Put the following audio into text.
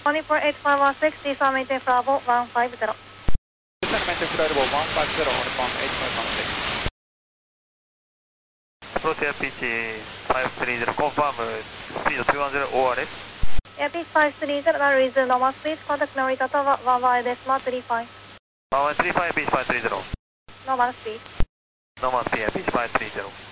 248516, Lisa maintain Bravo 150. Lisa maintain Bravo 150 on 8516. Approach AirPitch 530, confirm speed 210 ORS. AirPitch 530, now resume normal speed, contact Narita Tower 1135. 1135, pitch 530. Normal speed. Normal speed, pitch 530.